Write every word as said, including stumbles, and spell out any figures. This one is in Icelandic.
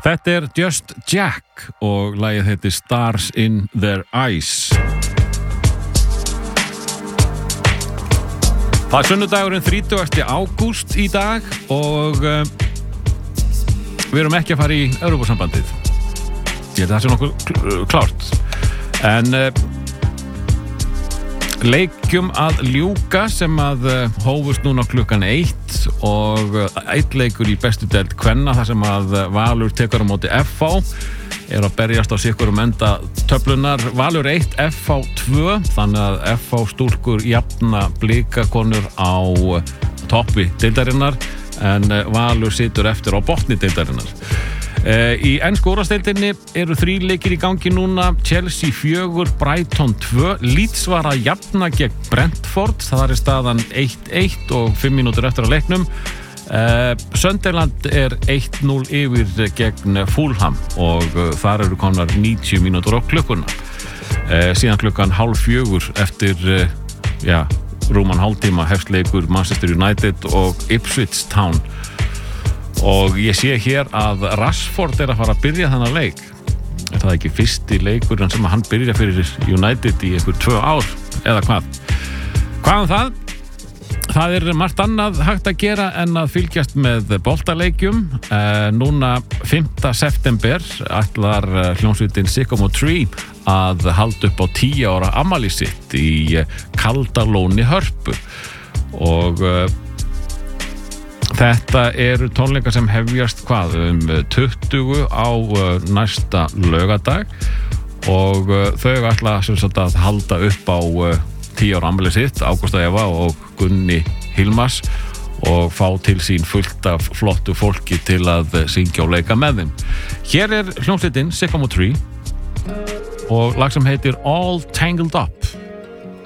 Þetta er Just Jack og lagið heitir Stars in Their Eyes. Það er sunnudagurinn þrítugasti ágúst í dag og uh, við erum ekki að fara í Evrópusambandið. Ég held að það sé nokkuð klárt. En uh, leikjum að ljúka sem að uh, hófust núna klukkan eitt og uh, eitt leikur í bestu deild kvenna þar sem að uh, Valur tekur á móti F H er að berjast á sikkurum enda töflunar. Valur eitt, F H tvö, þannig að F H stúlkur jafna blikakonur á uh, toppi deildarinnar en uh, Valur situr eftir á botni deildarinnar. Uh, í ensku úrvalsdeildinni eru þrír leikir í gangi núna. Chelsea fjögur, Brighton tvö, Leeds var að jafna gegn Brentford, það er staðan eitt eitt og fimm mínútur eftir á leiknum. Uh, Sunderland er eitt núll yfir gegn Fulham og uh, þar eru komnar níutíu mínútur á klukkuna. Uh, síðan klukkan hálf fjögur eftir uh, ja, rúman hálftíma hefst leikur Manchester United og Ipswich Town. Og ég sé hér að Rashford er að fara að byrja þennan leik. Er það ekki fyrsti leikur sem hann byrja fyrir United í einhver tvö ár eða hvað? Hvað um það? Það er margt annað hægt að gera en að fylgjast með boltaleikjum. Eh, núna fimmta september ætlar hljómsveitin Sycamore Tree að halda upp á tíu ára afmæli sitt í Kaldalóni Hörpu. Og eh, þetta eru tónleikar sem hefjast hvað um tuttugu á næsta laugardag og þau ætla sem sagt að halda upp á tíu ára afmæli sitt, Ágústa Eva og Gunni Hilmars og fá til sín fullt af flottu fólki til að syngja og leika með þeim. Hér er hljómsveitin Sycamore Tree og lag sem heitir All Tangled Up.